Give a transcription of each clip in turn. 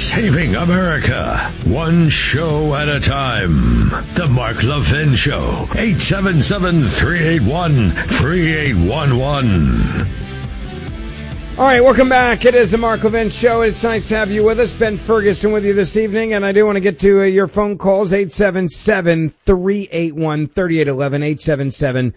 Saving America, one show at a time. The Mark Levin Show, 877-381-3811. All right, welcome back. It is the Mark Levin Show. It's nice to have you with us. Ben Ferguson with you this evening, and I do want to get to your phone calls, 877-381-3811,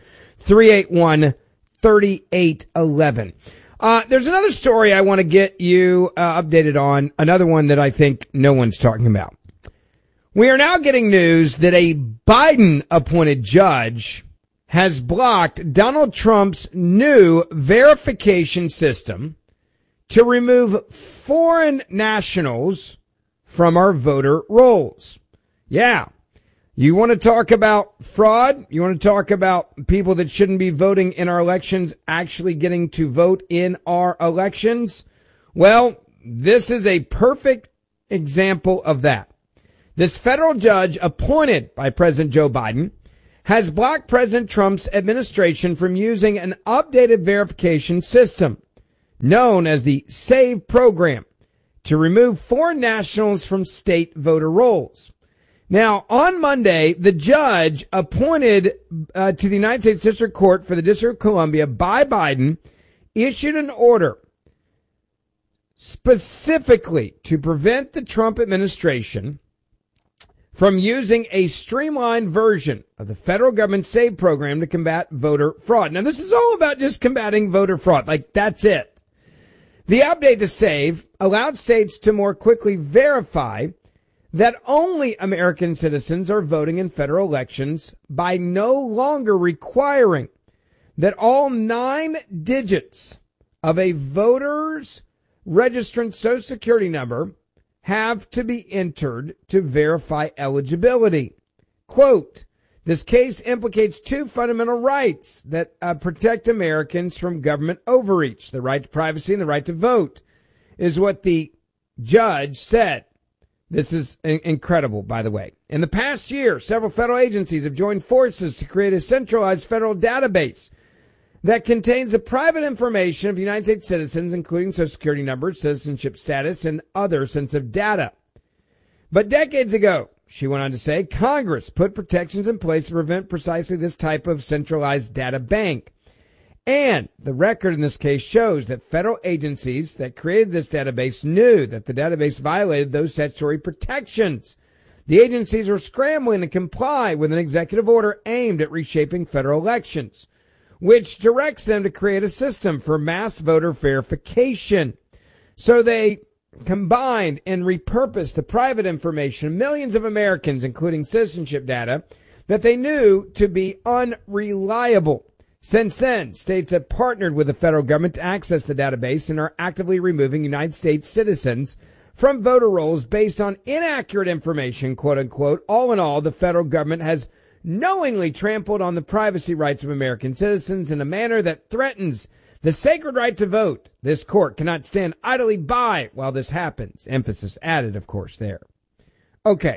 877-381-3811. There's another story I want to get you updated on, another one that I think no one's talking about. We are now getting news that a Biden-appointed judge has blocked Donald Trump's new verification system to remove foreign nationals from our voter rolls. Yeah. You want to talk about fraud? You want to talk about people that shouldn't be voting in our elections actually getting to vote in our elections? Well, this is a perfect example of that. This federal judge appointed by President Joe Biden has blocked President Trump's administration from using an updated verification system known as the SAVE program to remove foreign nationals from state voter rolls. Now, on Monday, the judge appointed to the United States District Court for the District of Columbia by Biden issued an order specifically to prevent the Trump administration from using a streamlined version of the federal government SAVE program to combat voter fraud. Now, this is all about just combating voter fraud. Like, that's it. The update to SAVE allowed states to more quickly verify that only American citizens are voting in federal elections by no longer requiring that all 9 digits of a voter's registrant Social Security number have to be entered to verify eligibility. Quote, this case implicates 2 fundamental rights that protect Americans from government overreach, the right to privacy and the right to vote, is what the judge said. This is incredible, by the way. In the past year, several federal agencies have joined forces to create a centralized federal database that contains the private information of United States citizens, including Social Security numbers, citizenship status, and other sensitive data. But decades ago, she went on to say, Congress put protections in place to prevent precisely this type of centralized data bank. And the record in this case shows that federal agencies that created this database knew that the database violated those statutory protections. The agencies were scrambling to comply with an executive order aimed at reshaping federal elections, which directs them to create a system for mass voter verification. So they combined and repurposed the private information of millions of Americans, including citizenship data, that they knew to be unreliable. Since then, states have partnered with the federal government to access the database and are actively removing United States citizens from voter rolls based on inaccurate information, quote unquote. All in all, the federal government has knowingly trampled on the privacy rights of American citizens in a manner that threatens the sacred right to vote. This court cannot stand idly by while this happens. Emphasis added, of course, there. Okay.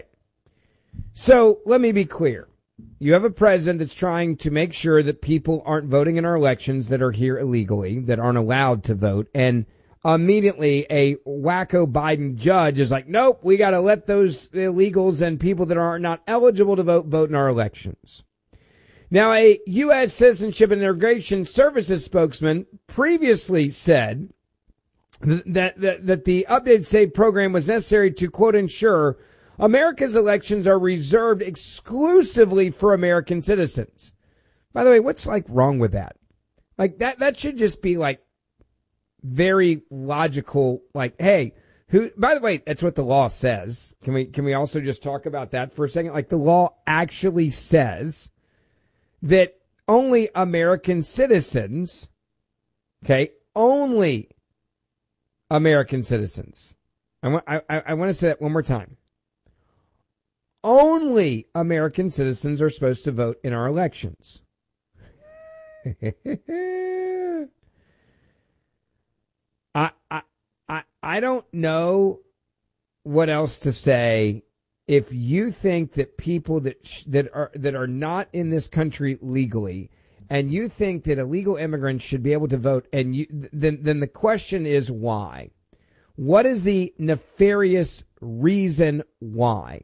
So let me be clear. You have a president that's trying to make sure that people aren't voting in our elections that are here illegally, that aren't allowed to vote. And immediately a wacko Biden judge is like, nope, we got to let those illegals and people that are not eligible to vote in our elections. Now, a U.S. Citizenship and Immigration Services spokesman previously said that the updated SAVE program was necessary to, quote, ensure America's elections are reserved exclusively for American citizens. By the way, what's wrong with that? That should just be very logical. Hey, who, by the way, that's what the law says. Can we also just talk about that for a second? The law actually says that only American citizens, only American citizens. I want to say that one more time. Only American citizens are supposed to vote in our elections. I don't know what else to say. If you think that people that are not in this country legally, and you think that illegal immigrants should be able to vote, and then the question is why? What is the nefarious reason why?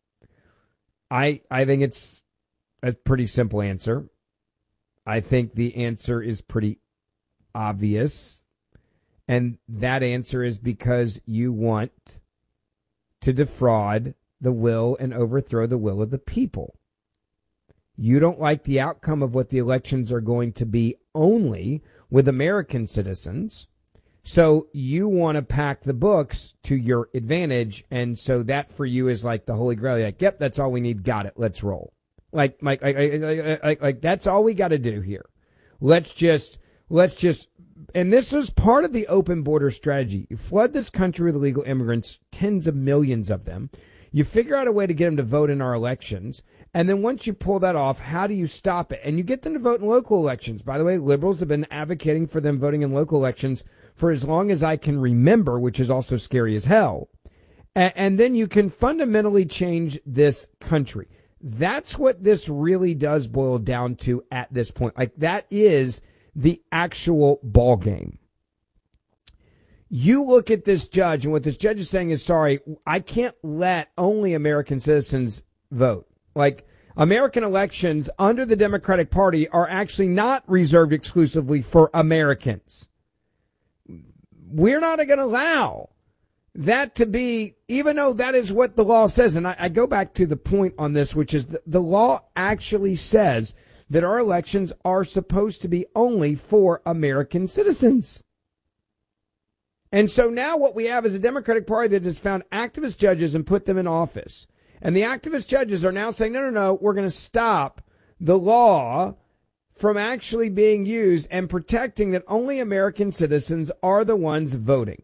I think it's a pretty simple answer. I think the answer is pretty obvious. And that answer is because you want to defraud the will and overthrow the will of the people. You don't like the outcome of what the elections are going to be only with American citizens. So you want to pack the books to your advantage. And so that for you is like the Holy Grail. You're like, yep, that's all we need. Got it. Let's roll. Like that's all we got to do here. Let's just, and this is part of the open border strategy. You flood this country with illegal immigrants, tens of millions of them. You figure out a way to get them to vote in our elections. And then once you pull that off, how do you stop it? And you get them to vote in local elections. By the way, liberals have been advocating for them voting in local elections for as long as I can remember, which is also scary as hell. And then you can fundamentally change this country. That's what this really does boil down to at this point. Like, that is the actual ball game. You look at this judge, and what this judge is saying is, sorry, I can't let only American citizens vote. Like, American elections under the Democratic Party are actually not reserved exclusively for Americans. We're not going to allow that to be, even though that is what the law says. And I go back to the point on this, which is the law actually says that our elections are supposed to be only for American citizens. And so now what we have is a Democratic Party that has found activist judges and put them in office. And the activist judges are now saying, no, we're going to stop the law from actually being used and protecting that only American citizens are the ones voting.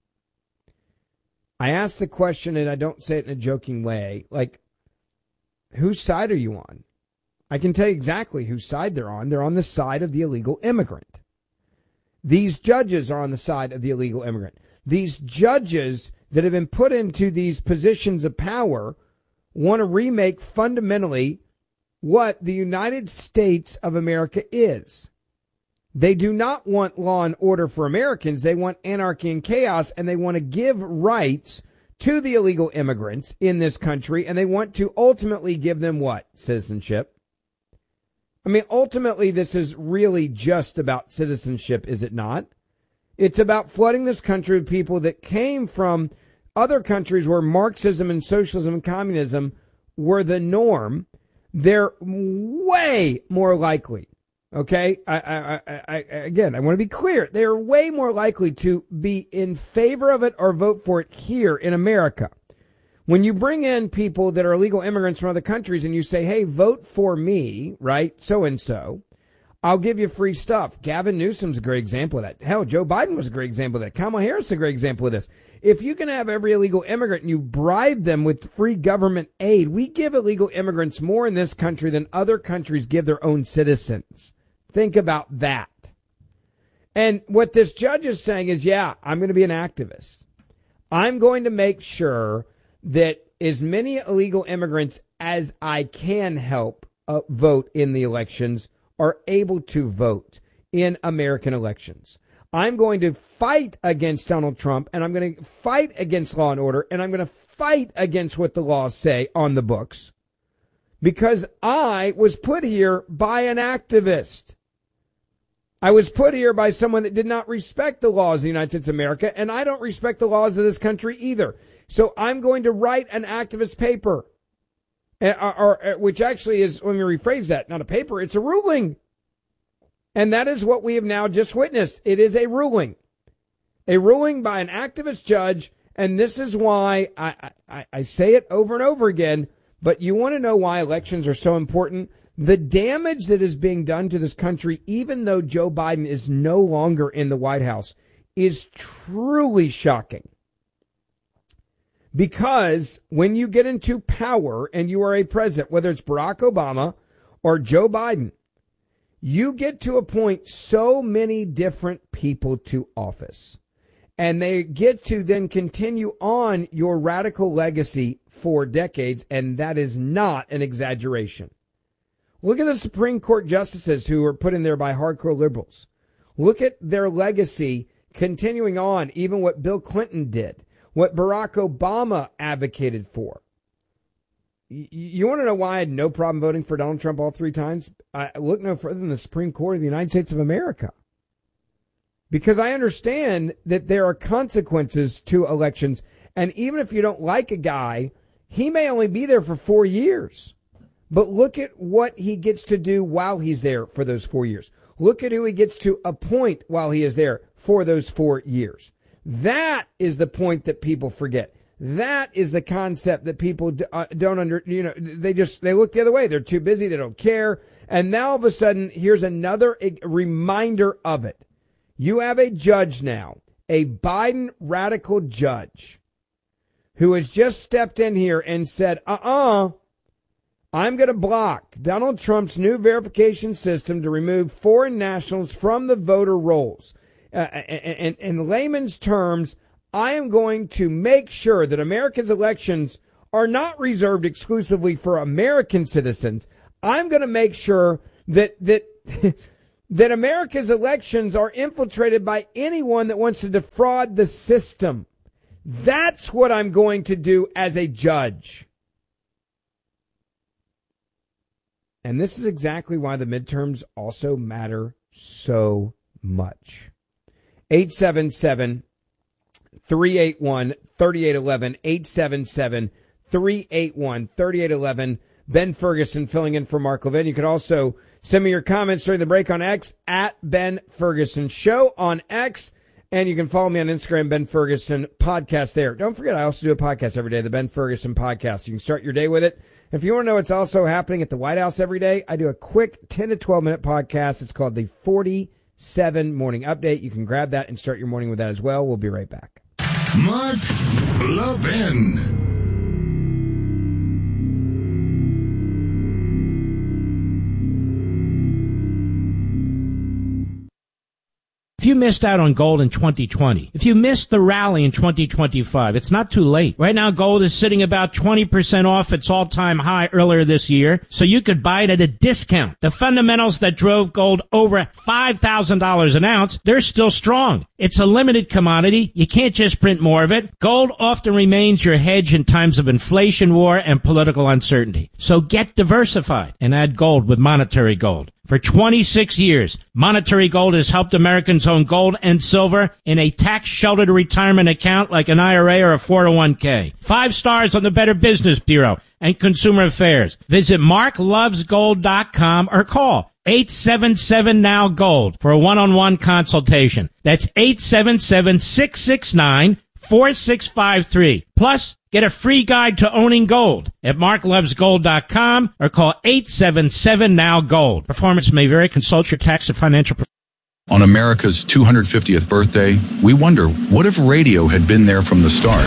I ask the question, and I don't say it in a joking way, like, whose side are you on? I can tell you exactly whose side they're on. They're on the side of the illegal immigrant. These judges are on the side of the illegal immigrant. These judges that have been put into these positions of power want to remake fundamentally what the United States of America is. They do not want law and order for Americans. They want anarchy and chaos, and they want to give rights to the illegal immigrants in this country, and they want to ultimately give them what? Citizenship. I mean, ultimately, this is really just about citizenship, is it not? It's about flooding this country with people that came from other countries where Marxism and socialism and communism were the norm. They're way more likely. Okay, again, I want to be clear. They're way more likely to be in favor of it or vote for it here in America. When you bring in people that are illegal immigrants from other countries and you say, hey, vote for me, right, so-and-so, I'll give you free stuff. Gavin Newsom's a great example of that. Hell, Joe Biden was a great example of that. Kamala Harris is a great example of this. If you can have every illegal immigrant and you bribe them with free government aid, we give illegal immigrants more in this country than other countries give their own citizens. Think about that. And what this judge is saying is, yeah, I'm going to be an activist. I'm going to make sure that as many illegal immigrants as I can help vote in the elections are able to vote in American elections. I'm going to fight against Donald Trump, and I'm going to fight against law and order, and I'm going to fight against what the laws say on the books, because I was put here by an activist. I was put here by someone that did not respect the laws of the United States of America, and I don't respect the laws of this country either. So I'm going to write an activist paper, which actually is, let me rephrase that, not a paper, it's a ruling. And that is what we have now just witnessed. It is a ruling by an activist judge, and this is why I say it over and over again, but you want to know why elections are so important? The damage that is being done to this country, even though Joe Biden is no longer in the White House, is truly shocking. Because when you get into power and you are a president, whether it's Barack Obama or Joe Biden, you get to appoint so many different people to office. And they get to then continue on your radical legacy for decades, and that is not an exaggeration. Look at the Supreme Court justices who were put in there by hardcore liberals. Look at their legacy continuing on, even what Bill Clinton did, what Barack Obama advocated for. You want to know why I had no problem voting for Donald Trump all 3 times? I look no further than the Supreme Court of the United States of America. Because I understand that there are consequences to elections. And even if you don't like a guy, he may only be there for 4 years. But look at what he gets to do while he's there for those 4 years. Look at who he gets to appoint while he is there for those 4 years. That is the point that people forget. That is the concept that people don't they look the other way. They're too busy. They don't care. And now all of a sudden, here's another reminder of it. You have a judge now, a Biden radical judge, who has just stepped in here and said, I'm going to block Donald Trump's new verification system to remove foreign nationals from the voter rolls. In layman's terms, I am going to make sure that America's elections are not reserved exclusively for American citizens. I'm going to make sure that America's elections are infiltrated by anyone that wants to defraud the system. That's what I'm going to do as a judge. And this is exactly why the midterms also matter so much. 877-381-3811, 877-381-3811. Ben Ferguson filling in for Mark Levin. You can also send me your comments during the break on X at Ben Ferguson Show on X. And you can follow me on Instagram, Ben Ferguson Podcast there. Don't forget, I also do a podcast every day, the Ben Ferguson Podcast. You can start your day with it. If you want to know what's also happening at the White House every day, I do a quick 10 to 12 minute podcast. It's called the 47 Morning Update. You can grab that and start your morning with that as well. We'll be right back. Mark Levin. If you missed out on gold in 2020, if you missed the rally in 2025, it's not too late. Right now, gold is sitting about 20% off its all-time high earlier this year, so you could buy it at a discount. The fundamentals that drove gold over $5,000 an ounce, they're still strong. It's a limited commodity. You can't just print more of it. Gold often remains your hedge in times of inflation, war, and political uncertainty. So get diversified and add gold with Monetary Gold. For 26 years, Monetary Gold has helped Americans own gold and silver in a tax-sheltered retirement account like an IRA or a 401k. 5 stars on the Better Business Bureau and Consumer Affairs. Visit marklovesgold.com or call 877-NOW-GOLD for a one-on-one consultation. That's 877-669-4653. Plus, get a free guide to owning gold at marklovesgold.com or call 877-NOW-GOLD. Performance may vary. Consult your tax and financial professional. On America's 250th birthday, we wonder, what if radio had been there from the start?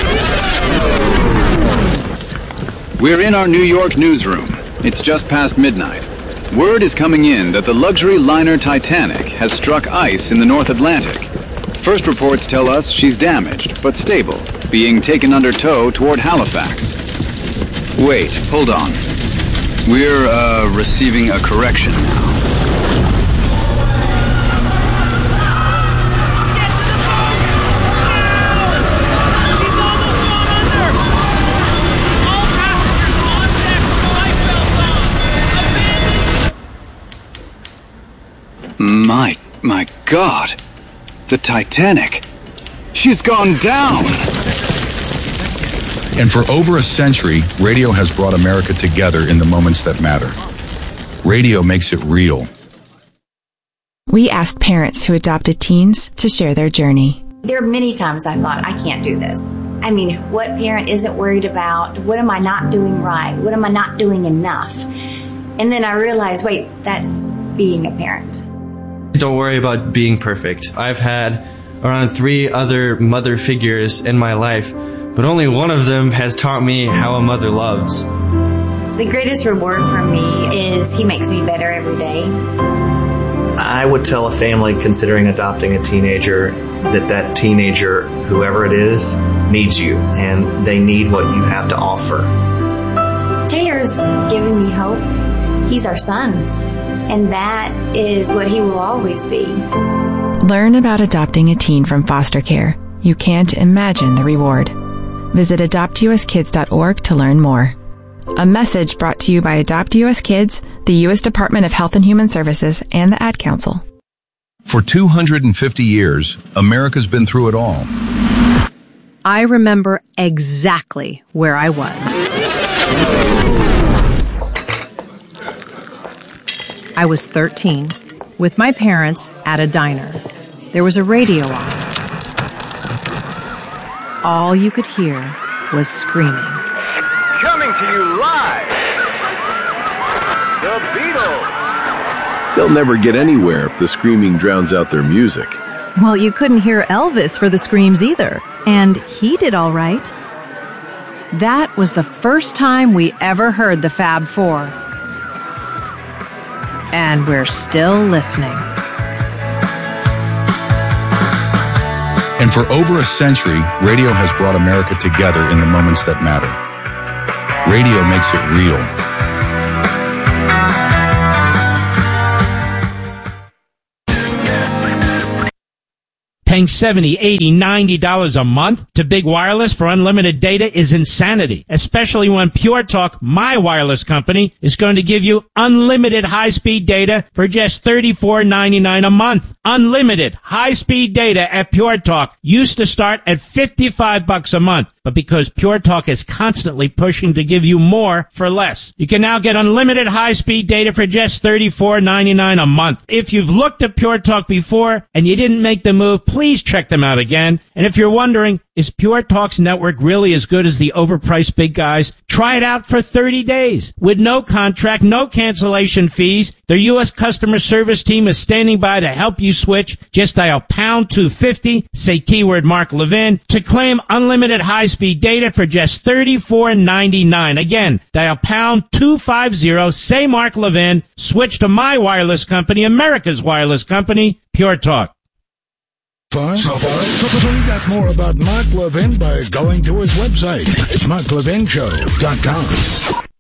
We're in our New York newsroom. It's just past midnight. Word is coming in that the luxury liner Titanic has struck ice in the North Atlantic. First reports tell us she's damaged, but stable, being taken under tow toward Halifax. Wait, hold on. We're, receiving a correction now. My God. The Titanic. She's gone down. And for over a century, radio has brought America together in the moments that matter. Radio makes it real. We asked parents who adopted teens to share their journey. There are many times I thought, I can't do this. I mean, what parent isn't worried about? What am I not doing right? What am I not doing enough? And then I realized, wait, that's being a parent. Don't worry about being perfect. I've had around 3 other mother figures in my life, but only one of them has taught me how a mother loves. The greatest reward for me is he makes me better every day. I would tell a family considering adopting a teenager that teenager, whoever it is, needs you, and they need what you have to offer. Taylor's given me hope. He's our son. And that is what he will always be. Learn about adopting a teen from foster care. You can't imagine the reward. Visit adoptuskids.org to learn more. A message brought to you by Adopt US Kids, the U.S. Department of Health and Human Services, and the Ad Council. For 250 years, America's been through it all. I remember exactly where I was. I was 13, with my parents at a diner. There was a radio on. All you could hear was screaming. Coming to you live, the Beatles. They'll never get anywhere if the screaming drowns out their music. Well, you couldn't hear Elvis for the screams either, and he did all right. That was the first time we ever heard the Fab Four. And we're still listening. And for over a century, radio has brought America together in the moments that matter. Radio makes it real. Paying $70, $80, $90 a month to Big Wireless for unlimited data is insanity, especially when Pure Talk, my wireless company, is going to give you unlimited high-speed data for just $34.99 a month. Unlimited high-speed data at Pure Talk used to start at $55 a month, but because Pure Talk is constantly pushing to give you more for less, you can now get unlimited high-speed data for just $34.99 a month. If you've looked at Pure Talk before and you didn't make the move, please check them out again. And if you're wondering, is Pure Talk's network really as good as the overpriced big guys? Try it out for 30 days with no contract, no cancellation fees. Their U.S. customer service team is standing by to help you switch. Just dial pound 250, say keyword Mark Levin, to claim unlimited high-speed data for just $34.99. Again, dial pound 250, say Mark Levin, switch to my wireless company, America's wireless company, Pure Talk. Find out more about Mark Levin by going to his website, marklevinshow.com.